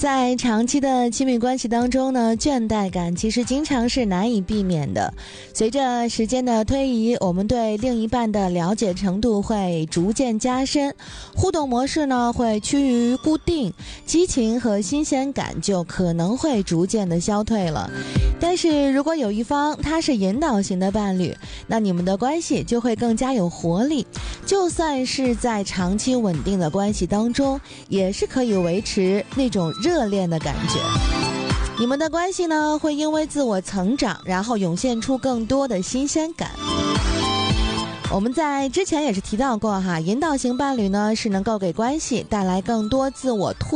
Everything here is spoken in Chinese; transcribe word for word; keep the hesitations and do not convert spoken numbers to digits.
在长期的亲密关系当中呢，倦怠感其实经常是难以避免的。随着时间的推移，我们对另一半的了解程度会逐渐加深，互动模式呢会趋于固定，激情和新鲜感就可能会逐渐的消退了。但是如果有一方他是引导型的伴侣，那你们的关系就会更加有活力，就算是在长期稳定的关系当中，也是可以维持那种热恋的感觉。你们的关系呢，会因为自我成长，然后涌现出更多的新鲜感。我们在之前也是提到过哈，引导型伴侣呢是能够给关系带来更多自我拓